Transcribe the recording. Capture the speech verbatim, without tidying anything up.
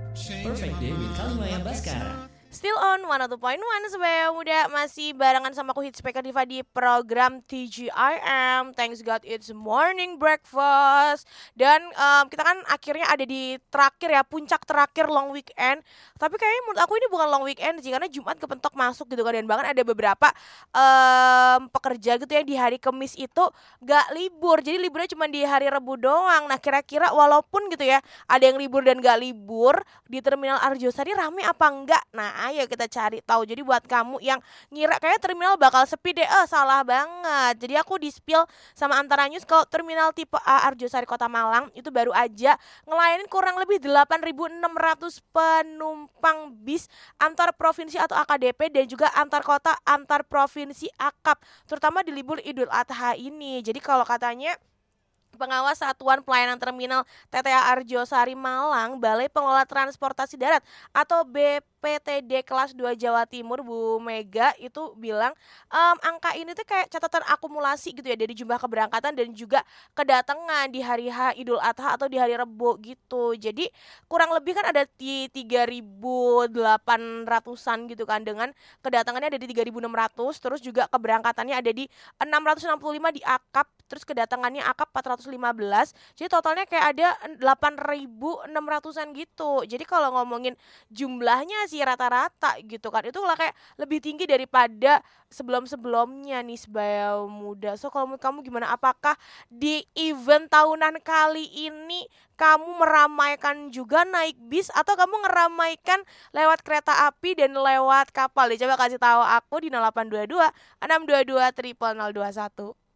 Perfect Day with Kalimaya Baskara. Still on seratus satu koma satu Sebaya Muda. Masih barengan sama aku Hits Speaker Diva di program T G I M. Thanks God it's morning breakfast. Dan um, kita kan akhirnya ada di terakhir ya, puncak terakhir long weekend. Tapi kayaknya menurut aku ini bukan long weekend sih, karena Jumat kepentok masuk gitu kan. Dan bahkan ada beberapa um, pekerja gitu ya di hari Kamis itu gak libur. Jadi liburnya cuma di hari Rabu doang. Nah kira-kira walaupun gitu ya ada yang libur dan gak libur, di Terminal Arjosari rame apa enggak? Nah ayo kita cari tahu. Jadi buat kamu yang ngira kayak terminal bakal sepi deh, eh salah banget. Jadi aku di-spill sama Antara News kalau terminal tipe A Arjosari Kota Malang itu baru aja ngelayanin kurang lebih delapan ribu enam ratus penumpang bis antar provinsi atau A K D P dan juga antar kota antar provinsi akap, terutama di libur Idul Adha ini. Jadi kalau katanya Pengawas Satuan Pelayanan Terminal T T A Arjosari Malang, Balai Pengelola Transportasi Darat atau B P T D kelas dua Jawa Timur, Bu Mega itu bilang um, angka ini tuh kayak catatan akumulasi gitu ya dari jumlah keberangkatan dan juga kedatangan di hari H Idul Adha atau di hari Rebo gitu. Jadi kurang lebih kan ada di tiga ribu delapan ratusan gitu kan, dengan kedatangannya ada di tiga ribu enam ratus, terus juga keberangkatannya ada di enam ratus enam puluh lima di akap, terus kedatangannya akap empat ratus lima belas. Jadi totalnya kayak ada delapan ribu enam ratusan gitu. Jadi kalau ngomongin jumlahnya sih rata-rata gitu kan, itu lah kayak lebih tinggi daripada sebelum-sebelumnya nih Sebaya Muda. So kalau menurut kamu gimana? Apakah di event tahunan kali ini kamu meramaikan juga naik bis atau kamu ngeramaikan lewat kereta api dan lewat kapal? Nih coba kasih tahu aku di nol delapan dua dua enam dua dua nol nol nol dua satu.